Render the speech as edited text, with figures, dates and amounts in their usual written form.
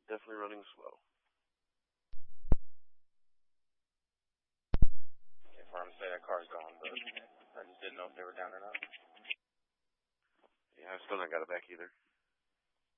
definitely running slow. Can't far to say that car's gone, but I just didn't know if they were down or not. Yeah, I've still not got it back either.